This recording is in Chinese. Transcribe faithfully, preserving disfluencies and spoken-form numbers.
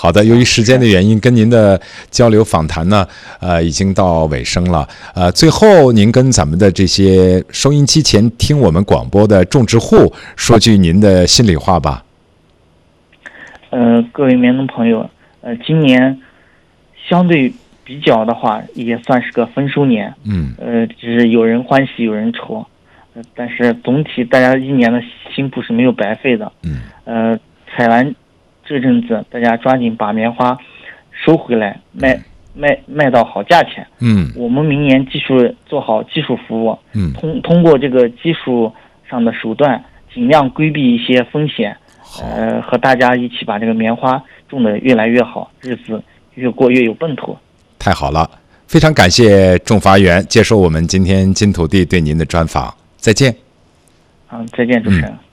好的，由于时间的原因，跟您的交流访谈呢，呃，已经到尾声了。呃，最后您跟咱们的这些收音机前听我们广播的种植户说句您的心里话吧。 呃，各位民农朋友，呃，今年相对比较的话，也算是个丰收年。 嗯。 呃，只是有人欢喜有人愁，呃，但是总体大家一年的辛苦是没有白费的。 嗯。 呃，采完这阵子，大家抓紧把棉花收回来，卖卖卖到好价钱。 嗯。 我们明年技术做好技术服务。 嗯。 通通过这个技术上的手段，尽量规避一些风险。呃，和大家一起把这个棉花种得越来越好，日子越过越有奔头。 太好了，非常感谢种发员接受我们今天金土地对您的专访，再见。 好，再见，主持人。嗯